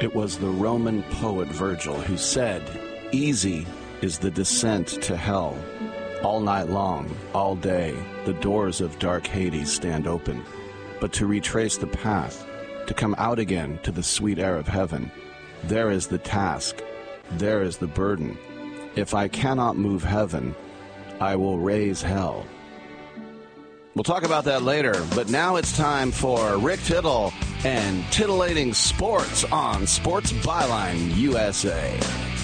It was the Roman poet Virgil who said, "Easy is the descent to hell. All night long, all day, the doors of dark Hades stand open. But to retrace the path, to come out again to the sweet air of heaven, there is the task, there is the burden. If I cannot move heaven, I will raise hell." We'll talk about that later, but now it's time for Rick Tittle and titillating sports on Sports Byline USA.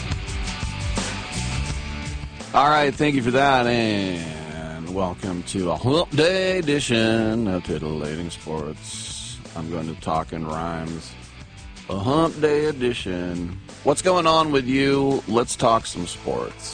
All right, thank you for that, and welcome to a Hump Day edition of Titillating Sports. I'm going to talk in rhymes. A Hump Day edition. What's going on with you? Let's talk some sports.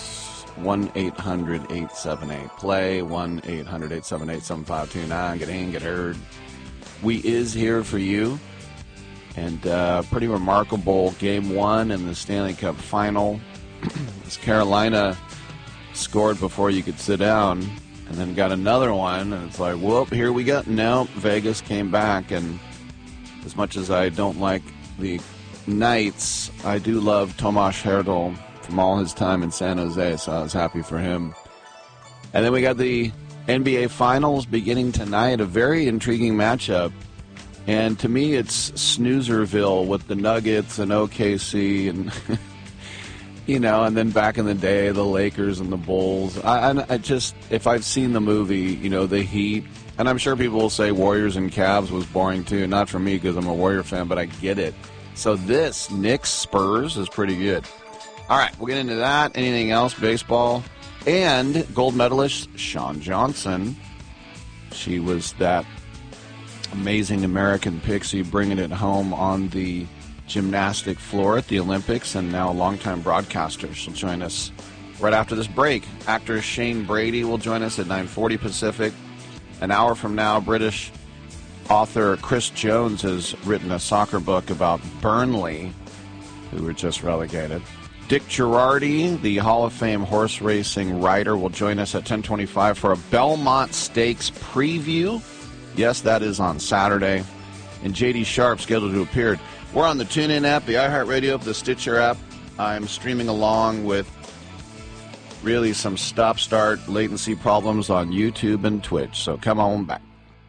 1-800-878-PLAY, 1-800-878-7529. Get in, get heard. We is here for you. And pretty remarkable Game 1 in the Stanley Cup Final. As Carolina scored before you could sit down, and then got another one, and it's like, whoop, here we go. No, Vegas came back, and as much as I don't like the Knights, I do love Tomas Hertl from all his time in San Jose, so I was happy for him. And then we got the NBA Finals beginning tonight, a very intriguing matchup. And to me, it's Snoozerville with the Nuggets and OKC and, you know, and then back in the day, the Lakers and the Bulls. I just, if I've seen the movie, you know, the Heat, and I'm sure people will say Warriors and Cavs was boring too. Not for me because I'm a Warrior fan, but I get it. So this, Knicks Spurs, is pretty good. All right, we'll get into that. Anything else? Baseball. And gold medalist Shawn Johnson. She was that amazing American pixie bringing it home on the gymnastic floor at the Olympics, and now a longtime broadcaster. She'll join us right after this break. Actor Shane Brady will join us at 9:40 Pacific. An hour from now, British author Chris Jones has written a soccer book about Burnley, who were just relegated. Dick Girardi, the Hall of Fame horse racing rider, will join us at 10:25 for a Belmont Stakes preview. Yes, that is on Saturday. And J.D. Sharp scheduled to appear. We're on the TuneIn app, the iHeartRadio app, the Stitcher app. I'm streaming along with really some stop-start latency problems on YouTube and Twitch. So come on back.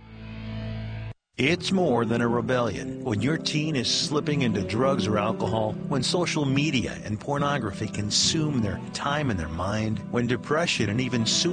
It's more than a rebellion when your teen is slipping into drugs or alcohol, when social media and pornography consume their time and their mind, when depression and even suicide